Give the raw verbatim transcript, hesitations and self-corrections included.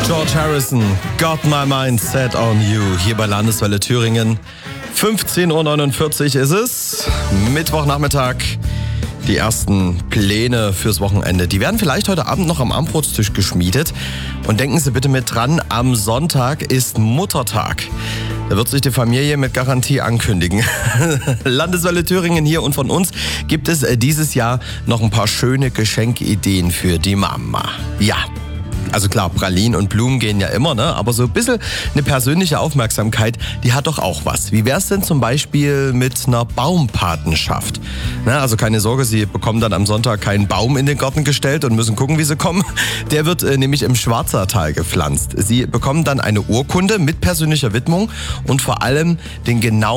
George Harrison, Got My Mind Set on You, hier bei Landeswelle Thüringen. fünfzehn Uhr neunundvierzig ist es, Mittwochnachmittag. Die ersten Pläne fürs Wochenende, die werden vielleicht heute Abend noch am Abendbrotstisch geschmiedet. Und denken Sie bitte mit dran, am Sonntag ist Muttertag. Da wird sich die Familie mit Garantie ankündigen. Landeswelle Thüringen hier, und von uns gibt es dieses Jahr noch ein paar schöne Geschenkideen für die Mama. Ja. Also klar, Pralinen und Blumen gehen ja immer, ne? Aber so ein bisschen eine persönliche Aufmerksamkeit, die hat doch auch was. Wie wär's denn zum Beispiel mit einer Baumpatenschaft? Na, also keine Sorge, Sie bekommen dann am Sonntag keinen Baum in den Garten gestellt und müssen gucken, wie Sie kommen. Der wird äh, nämlich im Schwarzertal gepflanzt. Sie bekommen dann eine Urkunde mit persönlicher Widmung und vor allem den genauen